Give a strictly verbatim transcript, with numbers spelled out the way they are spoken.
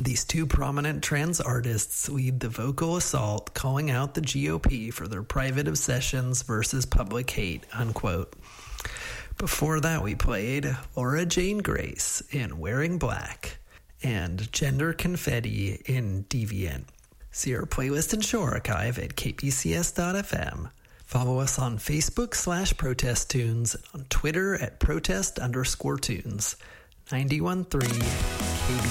These two prominent trans artists lead the vocal assault, calling out the G O P for their private obsessions versus public hate, unquote. Before that, we played Laura Jane Grace in Wearing Black and Gender Confetti in Deviant. See our playlist and show archive at k p c s dot f m. Follow us on Facebook slash Protest Tunes, on Twitter at protest underscore tunes. ninety-one point three